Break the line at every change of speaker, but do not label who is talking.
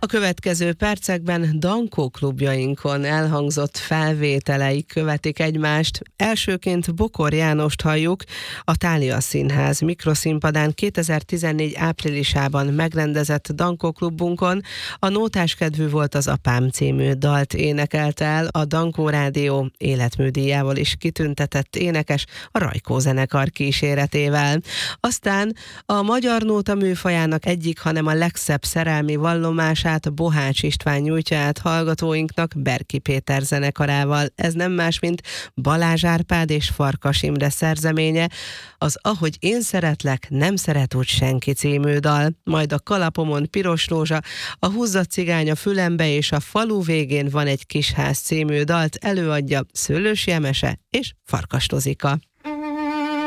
A következő percekben Dankó klubjainkon elhangzott felvételei követik egymást. Elsőként Bokor Jánost halljuk, a Thália Színház mikroszínpadán 2014 áprilisában megrendezett Dankó klubunkon. A Nótás kedvű volt az apám című dalt énekelte el a Dankó Rádió életműdíjával is kitüntetett énekes a Rajkó zenekar kíséretével. Aztán a magyar nóta műfajának egyik, hanem a legszebb szerelmi vallomását Bohács István nyújtja át hallgatóinknak Berki Péter zenekarával. Ez nem más, mint Balázs Árpád és Farkas Imre szerzeménye, az Ahogy én szeretlek, nem szeret úgy senki című dal. Majd a Kalapomon piros rózsa, a Húzza cigány a fülembe és a Falu végén van egy kis ház című dalt előadja Szőlősi Emese és Farkas Tozika.